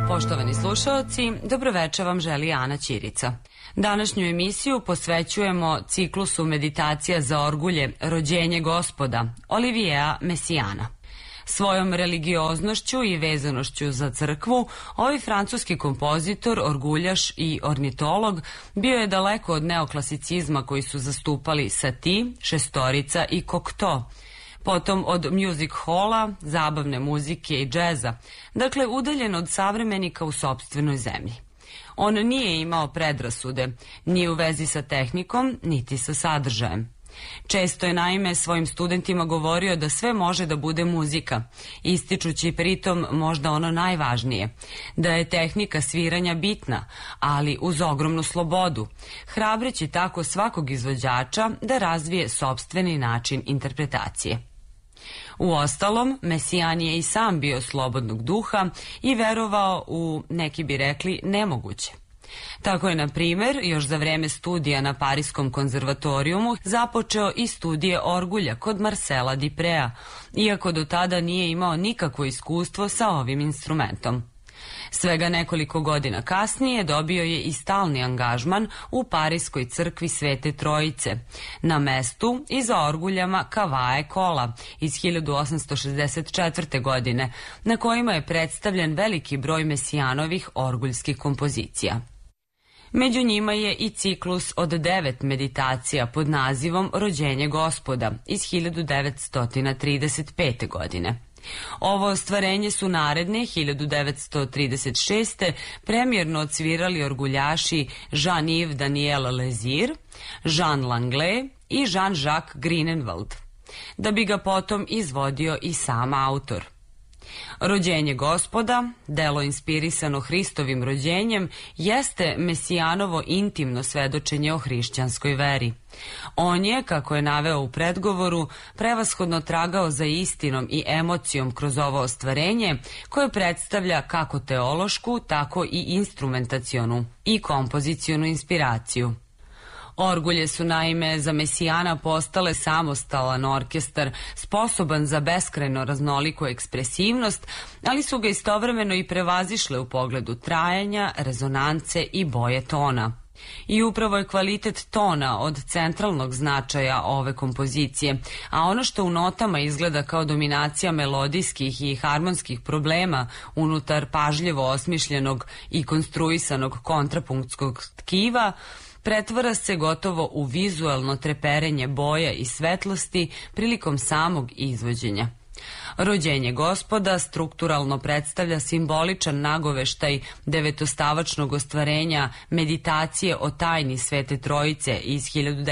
Poštovani slušaoci, dobroveče vam želi Ana Ćirica. Današnju emisiju posvećujemo ciklusu meditacija za orgulje Rođenje Gospoda, Olivierea Messiaena. Svojom religioznošću i vezanošću za crkvu, ovaj francuski kompozitor, orguljaš i ornitolog bio je daleko od neoklasicizma koji su zastupali Satie, Šestorica i Cocteau, potom od music halla, zabavne muzike i džeza, dakle udaljen od savremenika u sopstvenoj zemlji. On nije imao predrasude, ni u vezi sa tehnikom, niti sa sadržajem. Često je naime svojim studentima govorio da sve može da bude muzika, ističući pritom možda ono najvažnije, da je tehnika sviranja bitna, ali uz ogromnu slobodu, hrabreći tako svakog izvođača da razvije sopstveni način interpretacije. Uostalom, Messiaen je i sam bio slobodnog duha i verovao u, neki bi rekli, nemoguće. Tako je, na primer, još za vreme studija na Pariskom konzervatorijumu započeo i studije orgulja kod Marcela Duprea, iako do tada nije imao nikakvo iskustvo sa ovim instrumentom. Svega nekoliko godina kasnije dobio je i stalni angažman u Pariskoj crkvi Svete Trojice, na mestu iza orguljama Kavae Kola iz 1864. godine, na kojima je predstavljen veliki broj Messiaenovih orguljskih kompozicija. Među njima je i ciklus od 9 meditacija pod nazivom Rođenje Gospoda iz 1935. godine. Ovo ostvarenje su naredne 1936. premijerno odsvirali orguljaši Jean-Yves Daniel Lézire, Jean Langlais i Jean-Jacques Grünewald, da bi ga potom izvodio i sam autor. Rođenje Gospoda, delo inspirisano Hristovim rođenjem, jeste Messiaenovo intimno svedočenje o hrišćanskoj veri. On je, kako je naveo u predgovoru, prevashodno tragao za istinom i emocijom kroz ovo ostvarenje, koje predstavlja kako teološku, tako i instrumentacionu i kompozicionu inspiraciju. Orgulje su naime za Messiaena postale samostalan orkestar, sposoban za beskrajno raznoliku ekspresivnost, ali su ga istovremeno i prevazišle u pogledu trajanja, rezonance i boje tona. I upravo je kvalitet tona od centralnog značaja ove kompozicije, a ono što u notama izgleda kao dominacija melodijskih i harmonskih problema unutar pažljivo osmišljenog i konstruisanog kontrapunktskog tkiva, pretvara se gotovo u vizuelno treperenje boja i svetlosti prilikom samog izvođenja. Rođenje Gospoda strukturalno predstavlja simboličan nagoveštaj devetostavačnog ostvarenja meditacije o tajni Svete Trojice iz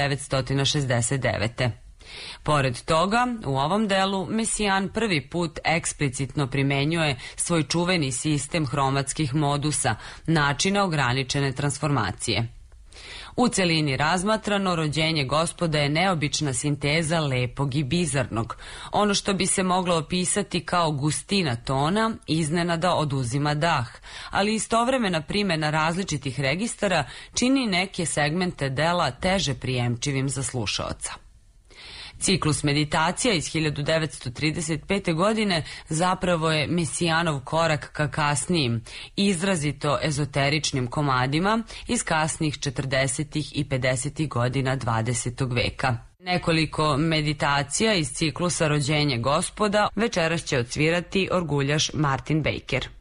1969. Pored toga, u ovom delu Messiaen prvi put eksplicitno primenjuje svoj čuveni sistem hromatskih modusa, načina ograničene transformacije. U celini razmatrano, Rođenje Gospoda je neobična sinteza lepog i bizarnog. Ono što bi se moglo opisati kao gustina tona iznenada oduzima dah, ali istovremena primjena različitih registara čini neke segmente dela teže prijemčivim za slušaoca. Ciklus meditacija iz 1935. godine zapravo je Messiaenov korak ka kasnijim, izrazito ezoteričnim komadima iz kasnih 40. i 50. godina 20. veka. Nekoliko meditacija iz ciklusa Rođenje Gospoda večeras će odsvirati orguljaš Martin Baker.